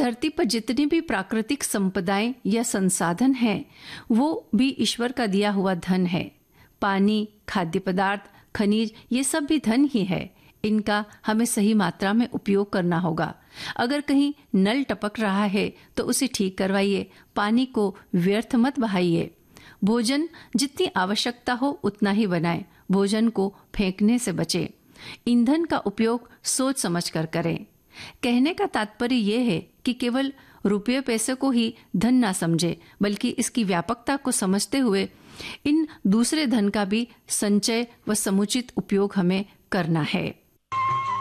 धरती पर जितनी भी प्राकृतिक संपदाएं या संसाधन हैं, वो भी ईश्वर का दिया हुआ धन है। पानी, खाद्य पदार्थ, खनिज, ये सब भी धन ही है। इनका हमें सही मात्रा में उपयोग करना होगा। अगर कहीं नल टपक रहा है तो उसे ठीक करवाइए, पानी को व्यर्थ मत बहाइए। भोजन जितनी आवश्यकता हो उतना ही बनाएं, भोजन को फेंकने से बचें। ईंधन का उपयोग सोच समझ कर करें। कहने का तात्पर्य यह है कि केवल रुपये पैसे को ही धन ना समझे, बल्कि इसकी व्यापकता को समझते हुए इन दूसरे धन का भी संचय व समुचित उपयोग हमें करना है।